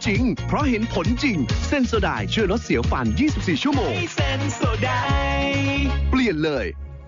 จริงเพราะเห็นผลจริงเซนโซไดช่วยลดเสียวฟัน24ชั่วโมงเซนโซไดเปลี่ยนเลย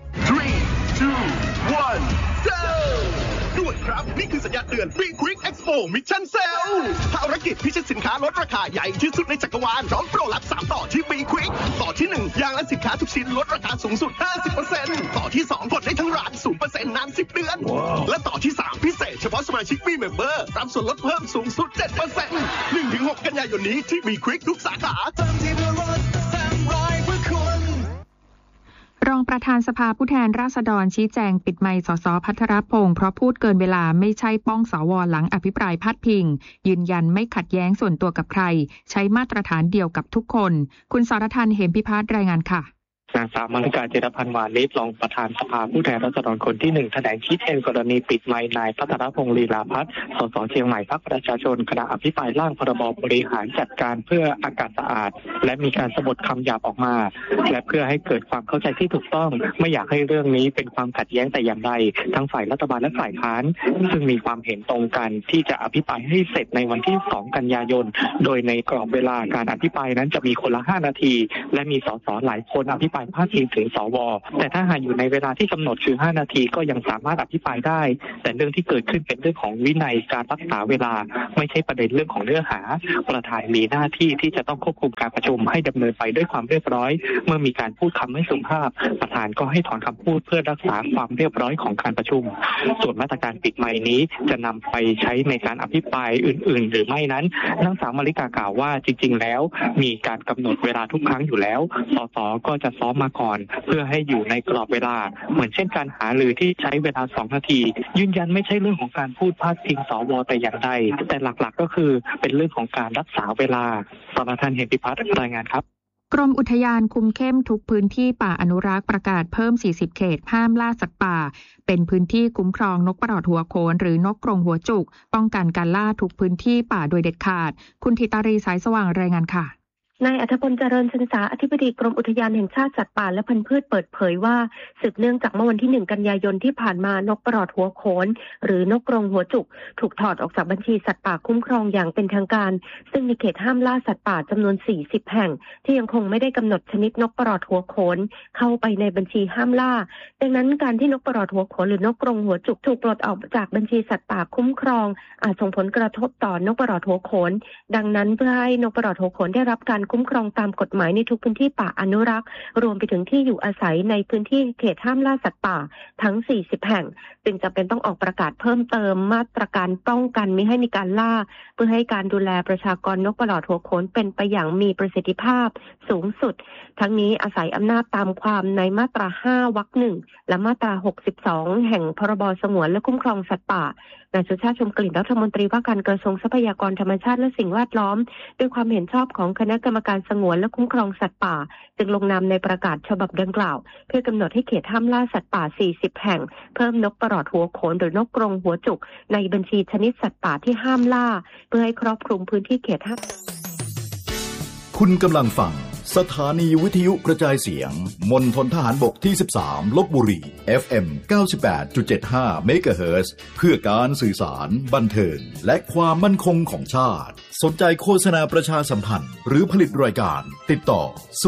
3 2 1 goด่วนครับนี่คือสัญญาณเตือน Be Quick Expo Mission Sale ภารกิจพิชิตสินค้าลดราคาใหญ่ที่สุดในจักรวาลพร้อมโปรลับ3ต่อที่ Be Quick ต่อที่1อย่างละสินค้าทุกชิ้นลดราคาสูงสุด 50% ต่อที่2กดได้ทั้งร้าน 0% นาน10เดือน และต่อที่3พิเศษเฉพาะสมาชิก Be Member รับส่วนลดเพิ่มสูงสุด 7% 1-6 กันยายนนี้ที่ Be Quick ทุกสาขารองประธานสภาผู้แทนราษฎรชี้แจงปิดไมค์สส.ภัทรพงศ์เพราะพูดเกินเวลาไม่ใช่ป้องสว.หลังอภิปรายพาดพิงยืนยันไม่ขัดแย้งส่วนตัวกับใครใช้มาตรฐานเดียวกับทุกคนคุณสรทัน เหมพิพัฒน์รายงานค่ะนางสาวมลิกา เจรพันธ์ วานิชรองประธานสภาผู้แทนราษฎรคนที่1แถลงชี้แจงกรณีปิดไมค์นายภัทรพงศ์ลีลาภัทรสส.เชียงใหม่พรรคประชาชนขณะอภิปรายร่างพรบบริหารจัดการเพื่ออากาศสะอาดและมีการสะบัดคำหยาบออกมาและเพื่อให้เกิดความเข้าใจที่ถูกต้องไม่อยากให้เรื่องนี้เป็นความขัดแย้งแต่อย่างใดทั้งฝ่ายรัฐบาลและฝ่ายค้านซึ่งมีความเห็นตรงกันที่จะอภิปรายให้เสร็จในวันที่2กันยายนโดยในกรอบเวลาการอภิปรายนั้นจะมีคนละ5นาทีและมีสสหลายคนอภิปรายพาดพิงถึงสว.แต่ถ้าหากอยู่ในเวลาที่กำหนดคือ5นาทีก็ยังสามารถอภิปรายได้แต่เรื่องที่เกิดขึ้นเป็นเรื่องของวินัยการรักษาเวลาไม่ใช่ประเด็นเรื่องของเนื้อหาประธานมีหน้าที่ที่จะต้องควบคุมการประชุมให้ดำเนินไปด้วยความเรียบร้อยเมื่อมีการพูดคำไม่สุภาพประธานก็ให้ถอนคำพูดเพื่อรักษาความเรียบร้อยของการประชุมส่วนมาตรการปิดไมค์นี้จะนำไปใช้ในการอภิปรายอื่นๆหรือไม่นั้นนางสาวมลิกากล่าวว่าจริงๆแล้วมีการกำหนดเวลาทุกครั้งอยู่แล้วสส.ก็จะซ้อมมาก่อนเพื่อให้อยู่ในกรอบเวลาเหมือนเช่นการหารือที่ใช้เวลา2นาทียืนยันไม่ใช่เรื่องของการพูดพาดพิงสว.แต่อย่างใดแต่หลักๆก็คือเป็นเรื่องของการรักษาเวลาสรทัน เหมพิพัฒน์รายงานครับกรมอุทยานคุมเข้มทุกพื้นที่ป่าอนุรักษ์ประกาศเพิ่ม40เขตห้ามล่าสัตว์ป่าเป็นพื้นที่คุ้มครองนกปลอดหัวโขนหรือนกกรงหัวจุกป้องกันการล่าทุกพื้นที่ป่าโดยเด็ดขาดคุณธิตารีสายสว่างรายงานค่ะนายอัธพลเจริญศึกษาอธิบดีกรมอุทยานแห่งชาติสัตว์ป่าและพันธุ์พืชเปิดเผยว่าสืบเนื่องจากเมื่อวันที่1กันยายนที่ผ่านมานกปลอดหัวโขนหรือนกกรงหัวจุกถูกถอดออกจากบัญชีสัตว์ป่าคุ้มครองอย่างเป็นทางการซึ่งมีเขตห้ามล่าสัตว์ป่าจำนวน40แห่งที่ยังคงไม่ได้กำหนดชนิดนกปลอดหัวโขนเข้าไปในบัญชีห้ามล่าดังนั้นการที่นกปลอดหัวโขนหรือนกกรงหัวจุกถูกปลดออกจากบัญชีสัตว์ป่าคุ้มครองอาจส่งผลกระทบต่อนกปลอดหัวโขนดังนั้นเพื่อให้นกปลอดหัวโขนได้รับการคุ้มครองตามกฎหมายในทุกพื้นที่ป่าอนุรักษ์รวมไปถึงที่อยู่อาศัยในพื้นที่เขตห้ามล่าสัตว์ป่าทั้ง40แห่งจึงจำเป็นต้องออกประกาศเพิ่มเติมมาตรการป้องกันไม่ให้มีการล่าเพื่อให้การดูแลประชากรนกปลอดหัวโขนเป็นไปอย่างมีประสิทธิภาพสูงสุดทั้งนี้อาศัยอำนาจตามความในมาตรา5วรรค1และมาตรา62แห่งพรบสงวนและคุ้มครองสัตว์ป่านายสุชาติชมกลิ่นรัฐมนตรีว่าการกระทรวงทรัพยากรธรรมชาติและสิ่งแวดล้อมด้วยความเห็นชอบของคณะกรรมการสงวนและคุ้มครองสัตว์ป่าจึงลงนามในประกาศฉบับดังกล่าวเพื่อกำหนดให้เขตห้ามล่าสัตว์ป่า40แห่งเพิ่มนกปลอดหัวโขนหรือนกกรงหัวจุกในบัญชีชนิดสัตว์ป่าที่ห้ามล่าเพื่อให้ครอบคลุมพื้นที่เขตห้ามคุณกำลังฟังสถานีวิทยุกระจายเสียงมณฑลทหารบกที่13ลพบุรี FM 98.75 เมกะเฮิรตซ์เพื่อการสื่อสารบันเทิงและความมั่นคงของชาติสนใจโฆษณาประชาสัมพันธ์หรือผลิตรายการติดต่อ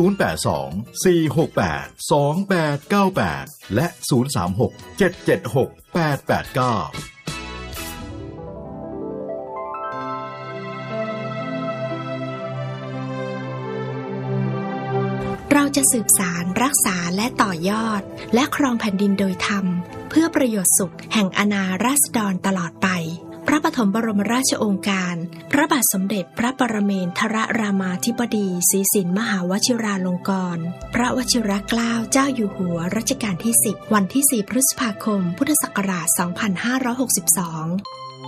082 468 2898และ036 776 889 เราจะสืบสารรักษาและต่อยอดและครองแผ่นดินโดยธรรมเพื่อประโยชน์สุขแห่งอาณาราษฎรตลอดไปพระปฐมบรมราชโองการพระบาทสมเด็จพระปรเมนทรรามาธิบดีศรีสินมหาวชิราลงกรณ์พระวชิรเกล้าเจ้าอยู่หัวรัชกาลที่10วันที่4พฤษภาคมพุทธศักราช2562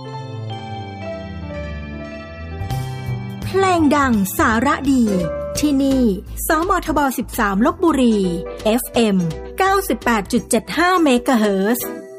เพลงดังสาระดีที่นี่สมทบ13ลพบุรี FM 98.75 เมกะเฮิรตซ์